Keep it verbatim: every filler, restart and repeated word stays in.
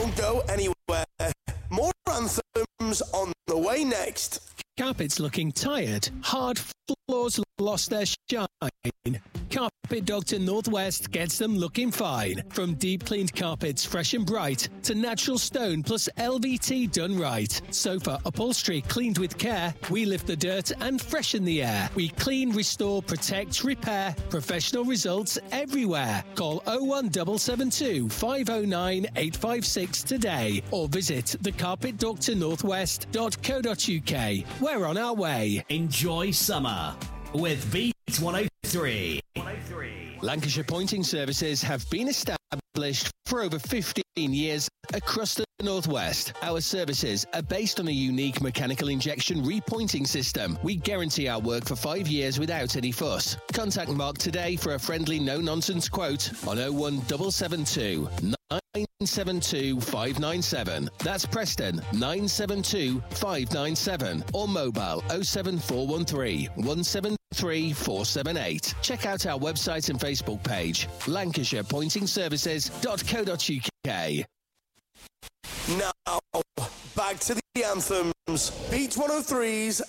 Don't go anywhere. More anthems on the way next. Carpet's looking tired. Hard floors lost their shine. Carpet Doctor Northwest gets them looking fine. From deep cleaned carpets fresh and bright to natural stone plus L V T done right. Sofa upholstery cleaned with care. We lift the dirt and freshen the air. We clean, restore, protect, repair. Professional results everywhere. Call oh one seven seven two, five oh nine, eight five six today or visit the carpet doctor northwest dot co dot uk. We're on our way. Enjoy summer with Beat one oh three. Lancashire Pointing Services have been established for over fifteen years across the Northwest. Our services are based on a unique mechanical injection repointing system. We guarantee our work for five years without any fuss. Contact Mark today for a friendly no-nonsense quote on oh one seven seven two, nine seven two, five nine seven. That's Preston, nine seven two, five nine seven. Or mobile oh seven four one three, one seven three four seven eight. Check out our website and Facebook page, lancashire pointing services dot co dot uk. Now, back to the anthems. Beat one oh three's